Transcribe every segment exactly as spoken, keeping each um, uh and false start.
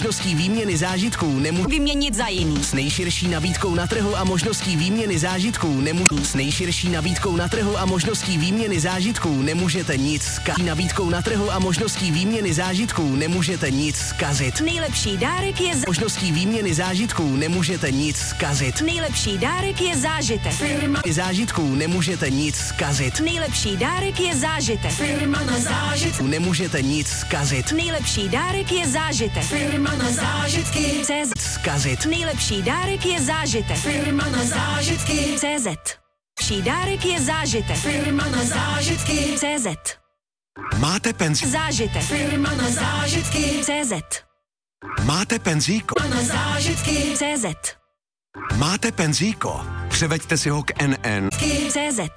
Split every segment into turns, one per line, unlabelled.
možností výměny zážitků nemůžete
vyměnit za jiný.
S nejširší nabídkou na trhu a možností výměny zážitků nemůžete S nejširší nabídkou na trhu a možností výměny zážitků nemůžete nic zkazit. Nabídkou na trhu a možností výměny zážitků nemůžete nic zkazit.
Nejlepší dárek je za...
Možností výměny zážitků nemůžete nic zkazit.
Nejlepší dárek je zážitek.
Firma zážitků nemůžete nic zkazit.
Nejlepší dárek je zážitek.
Firma na zážitku nemůžete nic zkazit.
Nejlepší dárek je zážitek.
Firma na zážitky
C Z
zkazit.
Nejlepší dárek je zážitek.
Firma na zážitky
C Z Nejlepší dárek je zážitek.
Firma na zážitky
C Z
Máte penzi
zážitek.
Firma na zážitky
C Z
Máte penzíko
na zážitky. C Z
Máte penzíko. Převeďte si ho k N N.
C Z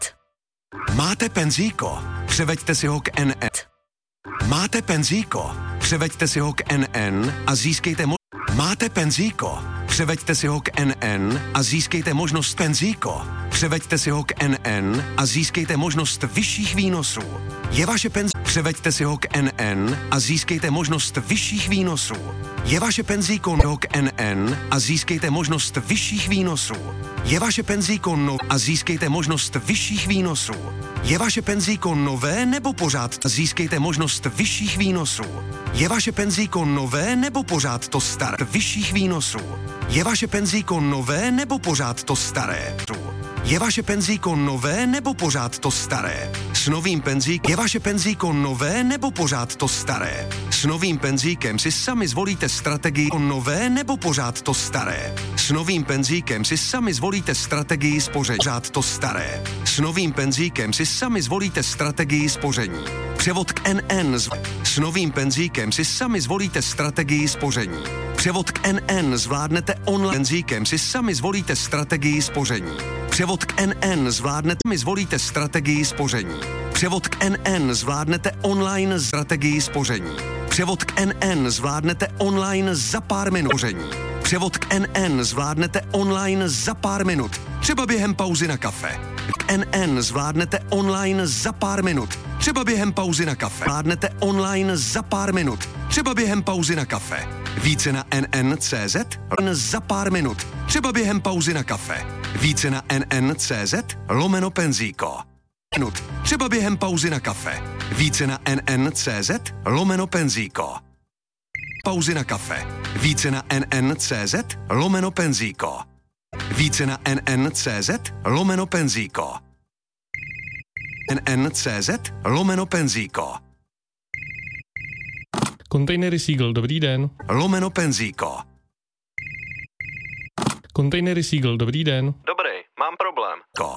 Máte penzíko. Převeďte si ho k N N. Máte penzíko. Převeďte si ho k N N a získejte mo- Máte penzíko. Převeďte si ho k N N a získejte možnost penzíko. Převeďte si ho k N N a získejte možnost vyšších výnosů. Je vaše penz... Převeďte si ho k N N a získejte možnost vyšších výnosů. Je vaše penzíko no k N N a získejte možnost vyšších výnosů. Je vaše penzíko no a získejte možnost vyšších výnosů. Je vaše penzíko nové nebo pořád získejte možnost vyšších výnosů. Je vaše penzíko nové nebo pořád to staré vyšších výnosů. Je vaše penzíko nové nebo pořád to staré? Je vaše penzíko nové nebo pořád to staré? S novým penzíkem je vaše penzíko nové nebo pořád to staré? S novým penzíkem si sami zvolíte strategii nové nebo pořád to staré? S novým penzíkem si sami zvolíte strategii spoření pořád to staré. S novým penzíkem si sami zvolíte strategii spoření. Převod k N N zv... S novým penzíkem si sami zvolíte strategii spoření. Převod k N N zvládnete online. Penzíkem si sami zvolíte strategii spoření. Převod k N N zvládnete, mi zvolíte strategii spoření. Převod k N N zvládnete online strategii spoření. Převod k N N zvládnete online za pár minut spoření. Převod k N N zvládnete online za pár minut, třeba během pauzy na kafe. K N N zvládnete online za pár minut, třeba během pauzy na kafe. Zvládnete online za pár minut, třeba během pauzy na kafe. Více na N N tečka cé zet za pár minut, třeba během pauzy na kafe. Více na N N tečka cé zet lomeno penzíko. Minut, třeba během pauzy na kafe. Více na N N tečka cé zet lomeno penzíko. Pauzy na kafe. Více na N N tečka cé zet lomeno penzíko. Více na N N tečka cé zet lomeno penzíko. N N tečka cé zet lomeno penzíko.
Kontejnery Seagull, dobrý den.
Lomeno penzíko.
Kontejnery Seagull, dobrý den.
Dobrý, mám problém.
Ko.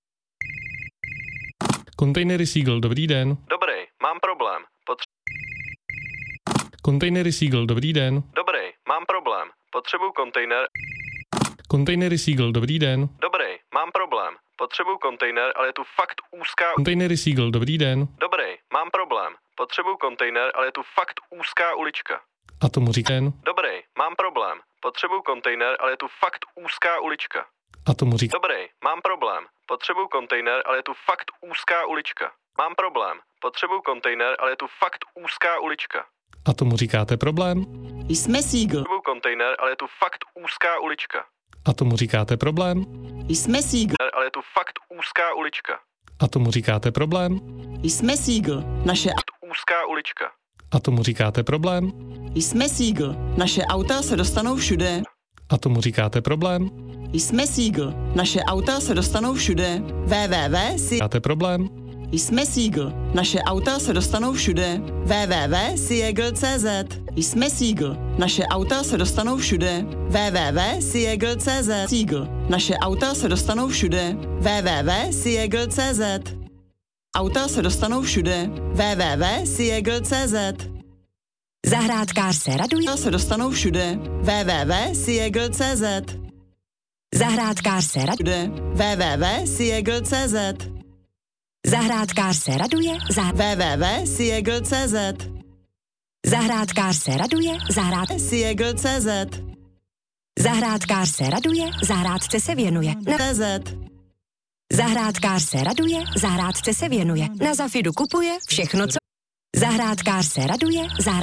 Kontejnery Seagull, dobrý den.
Dobrý, mám problém. Potře-
Kontejnery Seagull, dobrý den.
Dobrý, mám problém. Potřebuju kontejner.
Kontejnery Seagull, dobrý den.
Dobrý, mám problém. Potřebuju kontejner, ale je tu fakt úzká...
Kontejnery Seagull, dobrý den.
Dobrý, mám problém. Potřebuju kontejner, ale je tu fakt úzká ulička.
A tomu říkám.
Dobrý, mám problém. Potřebuju kontejner, ale je tu fakt úzká ulička.
A tomu říkám.
Dobrý, mám problém. Potřebuju kontejner, ale je tu fakt úzká ulička. Mám problém. Potřebuju kontejner, ale je tu fakt úzká ulička.
A tomu říkáte problém?
Jsme Seagull.
Potřebuju kontejner, ale je tu fakt úzká ulička.
A tomu říkáte problém?
Jsme Seagull.
Ale je tu fakt úzká ulička.
A tomu říkáte problém?
Jsme Seagull. Naše
Úzká ulička.
A tomu říkáte problém?
Jsme Seagull. Naše auta se dostanou všude.
A tomu říkáte problém?
Jsme Seagull. Naše auta se dostanou všude. www.
Říkáte problém?
Jsme Seagull. Naše auta se dostanou všude. www tečka seagull tečka cé zet. Jsme Seagull. Naše auta se dostanou všude. www tečka seagull tečka cé zet. Seagull. Naše auta se dostanou všude. www tečka seagull tečka cé zet. Auta se dostanou všude. www tečka seagull tečka cé zet.
Zahrádkář se raduje.
Auta se dostanou všude. www tečka seagull tečka cé zet.
Zahrádkář se raduje.
www tečka seagull tečka cé zet.
Zahrádkář se raduje. Za...
www tečka seagull tečka cé zet.
Zahrádkář se raduje. Zahrád...
seagull tečka cé zet.
Zahrádkář se raduje. Zahrádce se věnuje. Na...
cé zet.
Zahrádkář se raduje. Zahrádce se věnuje. Na Zafidu kupuje všechno, co... Zahrádkář se raduje. Zahrádce